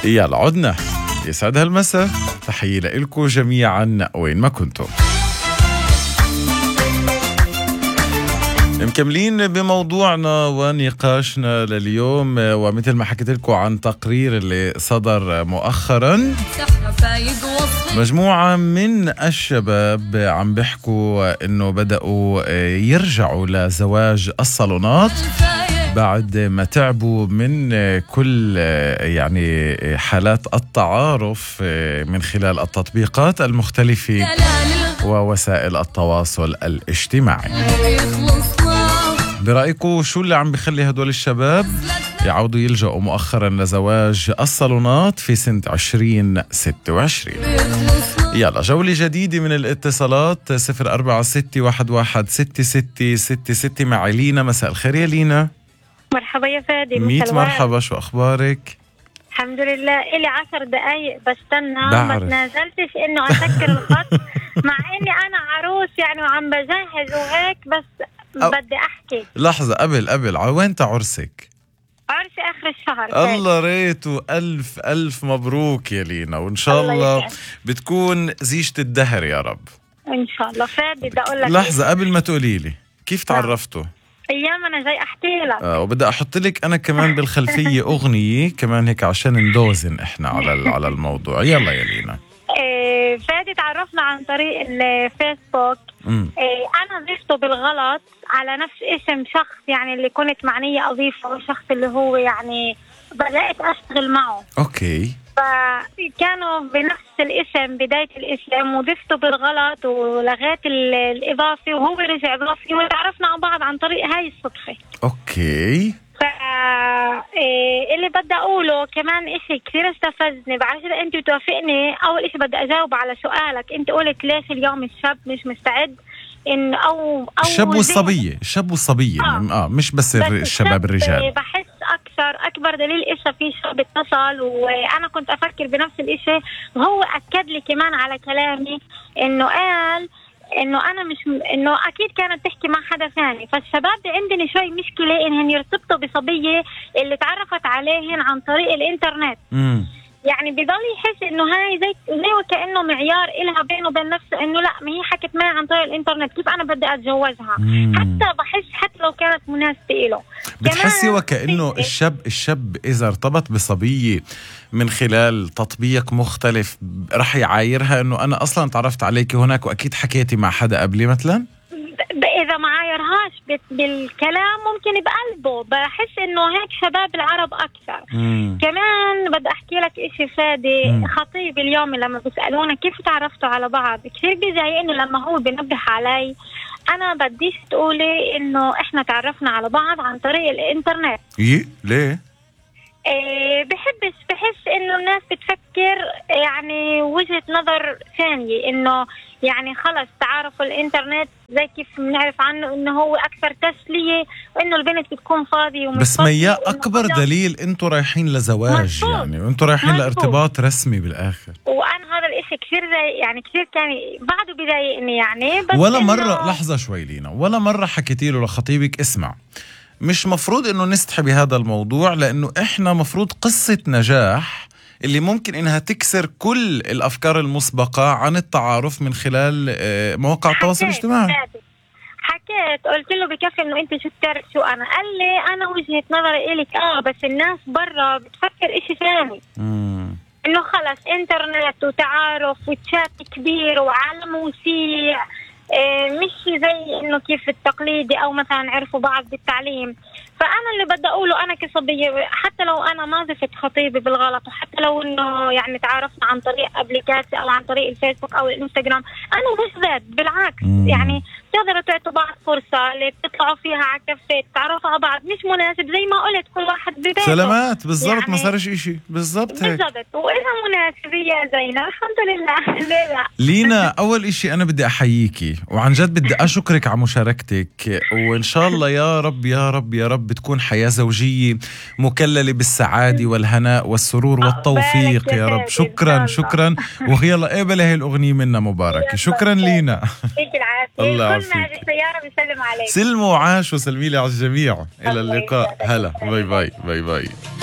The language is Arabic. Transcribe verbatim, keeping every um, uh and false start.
يلا عدنا. يسعد هالمساء، تحية لكم جميعا وين ما كنتم. مكملين بموضوعنا ونقاشنا لليوم، ومثل ما حكيت لكم عن تقرير اللي صدر مؤخرا، مجموعة من الشباب عم بيحكوا انه بدأوا يرجعوا لزواج الصالونات بعد ما تعبوا من كل يعني حالات التعارف من خلال التطبيقات المختلفة ووسائل التواصل الاجتماعي. برأيكم شو اللي عم بخلي هدول الشباب يعودوا يلجأوا مؤخرا لزواج الصالونات في سنة عشرين ستة وعشرين؟ يلا جولة جديدة من الاتصالات. صفر أربعة ستة واحد واحد ستة ستة ستة ستة مع لينا. مساء الخير يا لينا. مرحبا يا فادي. ميت مرحبا، شو أخبارك؟ الحمد لله. إلي عشر دقايق بستنى، ما تنازلتش إنه أسكر الخط مع إني أنا عروس يعني وعم بجهز وهيك، بس أو... بدي أحكي. لحظة، قبل قبل وين عرسك؟ عرسي آخر الشهر. الله ريتو، ألف ألف مبروك يا لينا، وإن شاء الله, الله بتكون زيجة الدهر يا رب. إن شاء الله. فادي بدي أقول لك لحظة إيه؟ قبل ما تقولي لي كيف تعرفتوا؟ أيام أنا جاي أحكي لك. آه وبدي أحط لك أنا كمان بالخلفية أغنية كمان هيك عشان ندوزن إحنا على على الموضوع. يلا يا لينا. إيه فادي، تعرفنا عن طريق الفيسبوك. إيه أنا ضفته بالغلط على نفس اسم شخص يعني اللي كنت معنية أضيفه، الشخص اللي هو يعني بدأت أشتغل معه. أوكي. فكانوا بنفس الاسم بداية الاسم، وضفته بالغلط ولغيت الإضافة وهو رجع إضافي، وتعرفنا عن بعض عن طريق هاي الصدفة. أوكي. ف إيه اللي بدي أقوله كمان إشي كثير استفزني، بعد كده أنت توافقني. أول إشي بدي أجاوب على سؤالك، أنت قلت ليش اليوم الشاب مش مستعد إن أو أو الشاب والصبية، الشاب والصبية آه. آه مش بس, بس الشباب الرجال. بحس أكثر أكبر دليل إيش في شاب اتصل وأنا كنت أفكر بنفس الإشي، وهو أكد لي كمان على كلامي إنه قال إنه أنا مش إنه أكيد كانت تحكي مع حدا ثاني. فالشباب عندنا شوي مشكلة إنهم يرتبطوا بصبية اللي تعرفت عليهن عن طريق الإنترنت. مم. يعني بضل يحس إنه هاي زي زي وكأنه معيار إلها بينه وبين نفسه، إنه لا ما هي حكت معي عن طريق الإنترنت، كيف أنا بدي أتجوزها؟ مم. حتى بحس حتى لو كانت مناسبة إله. بتحسي وكأنه الشاب الشاب إذا ارتبط بصبية من خلال تطبيق مختلف رح يعايرها إنه أنا أصلاً تعرفت عليك هناك وأكيد حكيتي مع حدا قبلي مثلاً؟ إذا ما عايرهاش بالكلام ممكن بقلبه. بحس إنه هيك شباب العرب أكثر. مم. كمان بدي أحكي لك إشي فادي. مم. خطيب اليوم لما بيسألونا كيف تعرفتوا على بعض كثير بيضايقني لما هو بينبه علي. أنا بديش تقولي إنه إحنا تعرفنا على بعض عن طريق الإنترنت. إيه ليه؟ إيه بحبش بحس إنه الناس بتفكر يعني وجهة نظر ثانية، إنه يعني خلص تعارف الإنترنت زي كيف بنعرف عنه إنه هو أكثر تسلية، وإنه البنت بتكون فاضية. بس ميا أكبر دليل أنتوا رايحين لزواج مزبوط. يعني وأنتوا رايحين مزبوط. لارتباط رسمي بالآخر. وأنا هذا الإشي كثير يعني كثير كان بعده بيضايقني يعني. بس ولا مرة لحظة شوي لينا، ولا مرة حكيتي له لخطيبك اسمع مش مفروض إنه نستحي بهذا الموضوع، لأنه إحنا مفروض قصة نجاح اللي ممكن إنها تكسر كل الأفكار المسبقة عن التعارف من خلال مواقع التواصل الاجتماعي؟ حكيت قلت له بكفي إنه أنت شو بتعرف شو أنا. قال لي أنا وجهة نظري إلك آه بس الناس برا بتفكر إشي ثاني. إنه خلص إنترنت وتعارف وتشات كبير وعالم وسيع، مش زي إنه كيف التقليدي أو مثلا عرفوا بعض بالتعليم. فأنا اللي بدي أقوله أنا كصبية، حتى لو أنا ما ضفت خطيبي بالغلط، وحتى لو إنه يعني تعرفنا عن طريق أبليكاسي أو عن طريق الفيسبوك أو الإنستغرام، أنا مش ذات بالعكس. مم. يعني تقدروا تعطوا بعض فرصة اللي بتطلعوا فيها على كافيه تعرفوا على بعض، مش مناسب زي ما قلت كل واحد ببيته. سلامات بالضبط يعني ما صارش إشي بالضبط هيك بالضبط. وإذا مناسب يا زينة الحمد لله. ليه لا؟ لينا أول إشي أنا بدي أحييكي وعن جد بدي أشكرك على مشاركتك، وإن شاء الله يا رب يا رب يا رب بتكون حياة زوجية مكللة بالسعادة والهناء والسرور والتوفيق يا رب. شكرا شكرا. ويلا قابل هاي الأغنية منا مباركة. شكرا لينا. الله يعافيك. بيسلم عليك. سلموا وعاشوا، سلمي لي على الجميع. إلى اللقاء. هلا باي باي باي باي.